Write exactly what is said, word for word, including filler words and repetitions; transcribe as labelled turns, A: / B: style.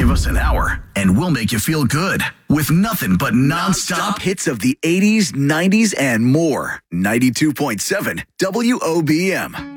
A: Give us an hour, and we'll make you feel good with nothing but nonstop hits of the eighties, nineties, and more. ninety-two point seven W O B M.